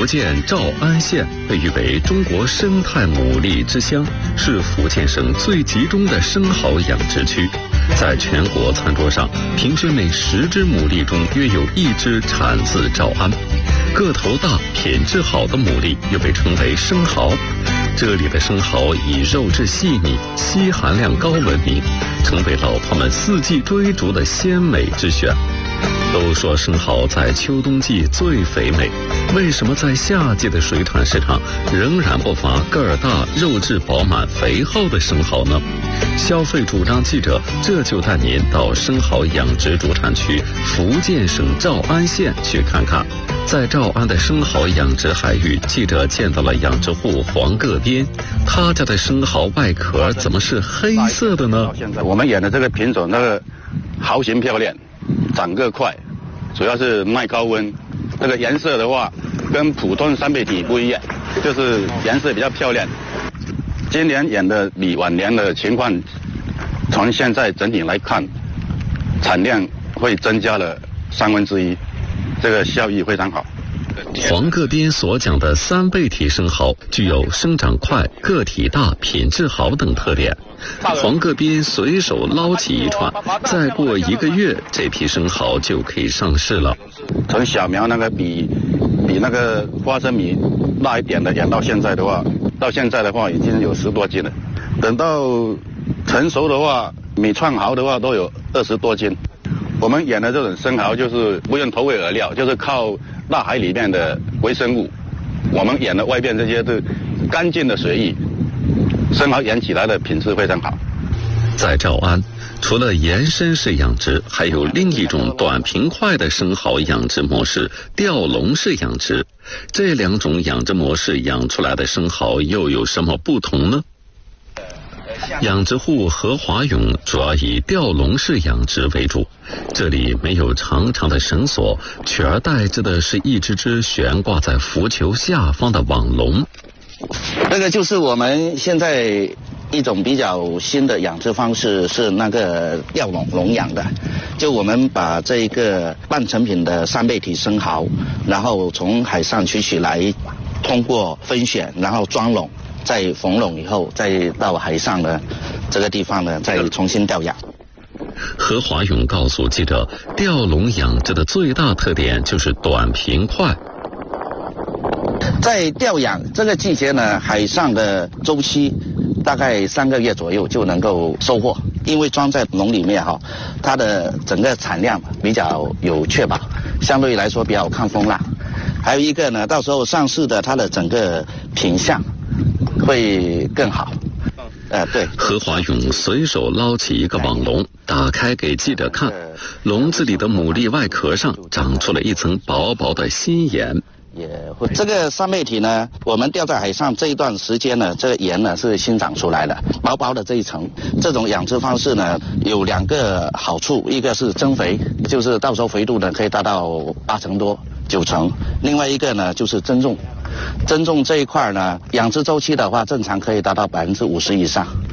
建诏安县被誉为中国生态牡蛎之乡，是福建省最集中的生蚝养殖区。在全国餐桌上，平均每10只牡蛎中约有1只产自诏安。个头大、品质好的牡蛎又被称为生蚝。这里的生蚝以肉质细腻、硒含量高闻名，成为老饕们4季追逐的鲜美之选。都说生蚝在秋冬季最肥美，为什么在夏季的水产市场仍然不乏个儿大、肉质饱满、肥厚的生蚝呢？消费主张记者这就带您到生蚝养殖主产区福建省诏安县去看看。在诏安的生蚝养殖海域，记者见到了养殖户黄个边，他家的生蚝外壳怎么是黑色的呢？ 现在我们养的这个品种，那个蚝型漂亮，长个快，主要是耐高温。那个颜色的话，跟普通三倍体不一样，就是颜色比较漂亮。今年养的比往年的情况，从现在整体来看，产量会增加了1/3，这个效益非常好。 黄个边所讲的3倍体生蚝具有生长快、个体大、品质好等特点。黄个边随手捞起一串，再过1个月，这批生蚝就可以上市了。 从小苗那个比那个花生米大一点的养到现在的话，已经有10多斤了。等到成熟的话，米串蚝的话都有20多斤。我们养的这种生蚝就是不用投喂饵料，就是靠大海里面的微生物。我们养的外边这些是干净的水域，生蚝养起来的品质非常好。 在诏安，除了延伸式养殖，还有另一种短平快的生蚝养殖模式——吊笼式养殖。这2种养殖模式养出来的生蚝又有什么不同呢？养殖户何华勇主要以吊笼式养殖为主，这里没有长长的绳索，取而代之的是一只只悬挂在浮球下方的网笼。 这个就是我们现在一种比较新的养殖方式，是那个吊笼养的。就我们把这一个半成品的3倍体生蚝，然后从海上取来，通过分选，然后装笼，再缝笼以后，再到海上的这个地方呢，再重新吊养。 何华勇告诉记者，吊笼养殖的最大特点就是短平快。 在吊养这个季节呢，海上的周期大概3个月左右就能够收获，因为装在笼里面哈，它的整个产量比较有确保，相对来说比较抗风浪。还有一个呢，到时候上市的它的整个品相会更好。对。 何华勇随手捞起一个网笼，打开给记者看，笼子里的牡蛎外壳上长出了一层薄薄的新盐。 这个3倍体呢，我们吊在海上这一段时间呢，这个盐呢是新长出来的，薄薄的这一层。这种养殖方式呢，有2个好处，一个是增肥，就是到时候肥度呢可以达到8成多、9成。另外一个呢就是增重，增重这一块呢，养殖周期的话，正常可以达到50%以上。